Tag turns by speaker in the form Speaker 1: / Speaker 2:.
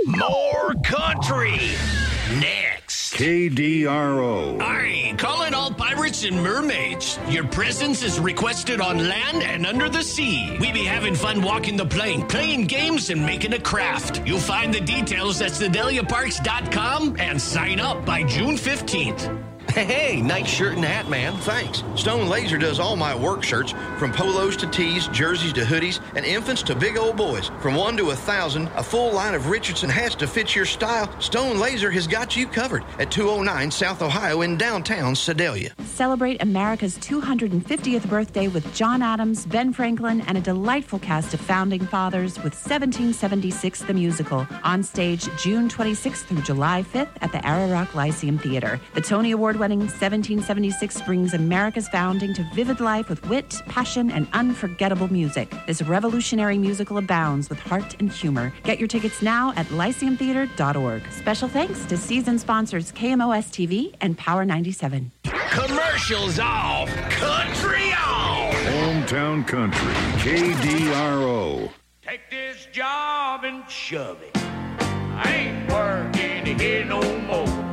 Speaker 1: More country. Next.
Speaker 2: KDRO.
Speaker 1: Aye, calling all pirates and mermaids. Your presence is requested on land and under the sea. We be having fun walking the plane, playing games, and making a craft. You'll find the details at SedeliaParks.com and sign up by June 15th.
Speaker 3: Hey, nice shirt and hat, man.
Speaker 4: Thanks. Stone Laser does all my work shirts, from polos to tees, jerseys to hoodies, and infants to big old boys. From 1 to 1,000, a full line of Richardson hats to fit your style. Stone Laser has got you covered at 209 South Ohio in downtown Sedalia.
Speaker 5: Celebrate America's 250th birthday with John Adams, Ben Franklin, and a delightful cast of founding fathers with 1776 the Musical. On stage June 26th through July 5th at the Ararock Lyceum Theater. The Tony Award-winning 1776 brings America's founding to vivid life with wit, passion, and unforgettable music. This revolutionary musical abounds with heart and humor. Get your tickets now at lyceumtheater.org. Special thanks to season sponsors KMOS TV and Power 97.
Speaker 1: Commercials off. Country on.
Speaker 2: Hometown Country. KDRO.
Speaker 6: Take this job and shove it. I ain't working here no more.